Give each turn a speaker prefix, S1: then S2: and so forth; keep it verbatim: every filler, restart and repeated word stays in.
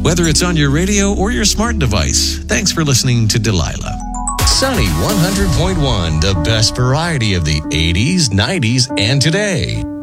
S1: whether it's on your radio or your smart device. Thanks for listening to Delilah. Sunny one hundred point one, the best variety of the eighties, nineties, and today.